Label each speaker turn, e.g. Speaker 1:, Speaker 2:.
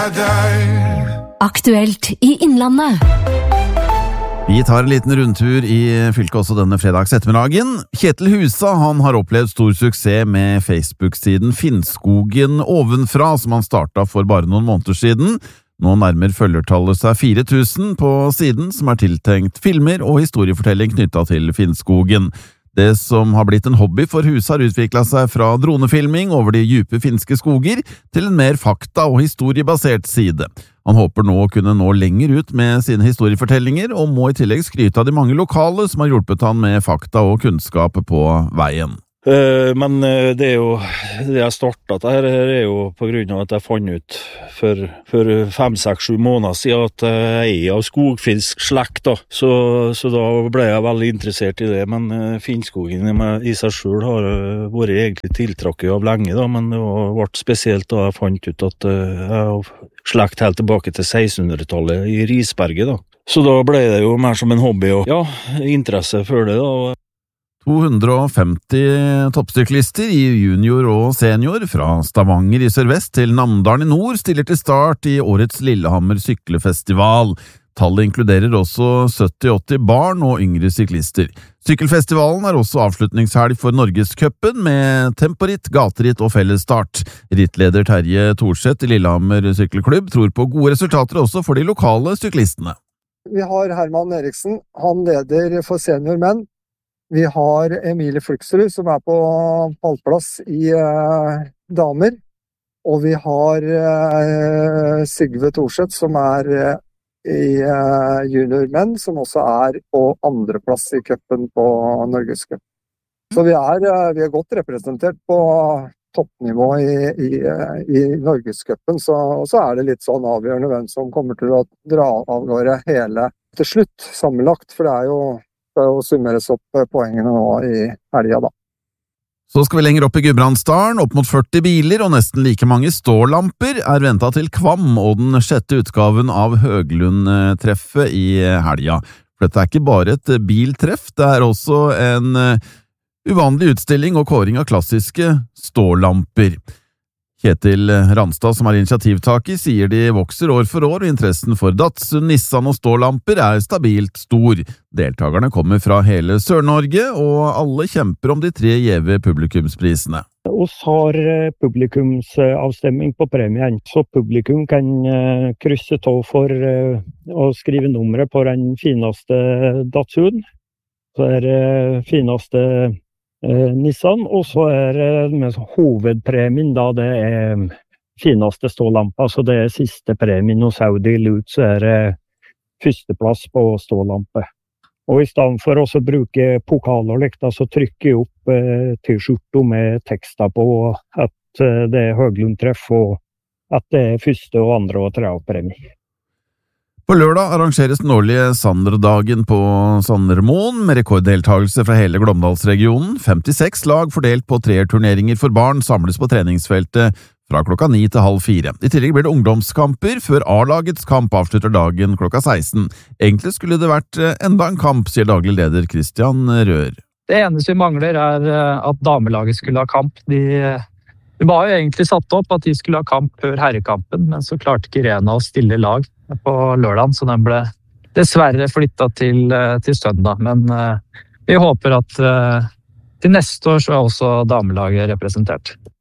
Speaker 1: deg.
Speaker 2: Aktuelt i Innlandet.
Speaker 3: Vi tar en liten rundtur i fylket også denne fredags ettermiddagen. Kjetil Husa, han har opplevd stor suksess med Facebook-siden Finnskogen ovenfra, som han startet for bare noen måneder siden. Nå nærmer følgertallet seg 4000 på siden, som er tiltenkt filmer og historiefortelling knyttet til Finnskogen. Det som har blitt en hobby for Husa har utviklet seg fra dronefilming over de dype finske skoger til en mer fakta- og historiebasert side. Han håper nå å kunne nå lenger ut med sine historiefortellinger, og må i tillegg skryte av de mange lokale som har hjulpet han med fakta og kunnskap på veien.
Speaker 4: Men det er jo det jeg startet her er jo på grunn av at jeg fant ut for 5-6-7 måneder siden at jeg er av skogfinsk slekt da. Så da ble jeg veldig interessert i det, men Finnskogen i seg selv har vært egentlig tiltrakket av lenge da, men det ble spesielt da jeg fant ut at jeg har slekt helt tilbake til 1600-tallet i Risberget da. Så da ble det jo mer som en hobby og ja, interesse for det da.
Speaker 3: 250 toppsyklister i junior og senior fra Stavanger i sørvest til Namdalen i nord stiller til start i årets Lillehammer syklefestival. Tallet inkluderer også 70-80 barn og yngre syklister. Sykkelfestivalen er også avslutningshelg for Norgescupen med temporitt, gateritt og fellesstart. Rittleder Terje Thorseth i Lillehammer sykkelklubb tror på gode resultater også for de lokale syklistene.
Speaker 5: Vi har Herman Eriksen, han leder for seniormenn. Vi har Emilie Fluksrud som er på pallplass i damer, og vi har Sigve Thorseth som er i juniormenn, som også er på andreplass i cupen på Norgescup. Så vi er godt representert på toppnivå i Norgescupen, så er det litt sånn avgjørende hvem som kommer til å dra av gårde hele til slutt sammenlagt, for det er jo å summeres opp poengene nå i helga da.
Speaker 3: Så skal vi lenger opp i Gudbrandsdalen, opp mot 40 biler og nesten like mange stålamper er ventet til Kvam og den 6. utgaven av Høglund-treffet i helga. For dette er ikke bare et biltreff, det er også en uvanlig utstilling og kåring av klassiske stålamper. Kjetil Ranstad, som er initiativtaker, sier de vokser år for år, og interessen for Datsun, Nissan og stålamper er stabilt stor. Deltakerne kommer fra hele Sør-Norge, og alle kjemper om de 3 gjeve publikumsprisene.
Speaker 6: Oss har publikumsavstemming på premien, så publikum kan krysse av for å skrive nummeret på den fineste Datsun. Så er det fineste Nissan, og så er hovedpremien da det er fineste stålampa, så det er siste premien hos Audi Lut, så er det førsteplass på stålampe. Og i stedet for å bruke pokaler likt, så trykker jeg opp T-skjorta med tekster på at det er Høglund-treff, og at det er første og andre og tredje premie.
Speaker 3: På lørdag arrangeres den årlige Sanderdagen på Sandermoen med rekorddeltagelse fra hele Glåmdalsregionen. 56 lag fordelt på 3 turneringer for barn samles på treningsfeltet fra klokka 9 til halv 4. I tillegg blir det ungdomskamper før A-lagets kamp avslutter dagen klokka 16. Egentlig skulle det vært enda en kamp, sier daglig leder Christian Rør.
Speaker 7: Det eneste vi mangler er at damelaget skulle ha kamp. Det var jo egentlig satt opp at de skulle ha kamp før herrekampen, men så klarte ikke Rena å stille lag på lørdagen, så den ble dessverre flyttet til søndag. Men vi håper at til neste år så er også damelaget representert.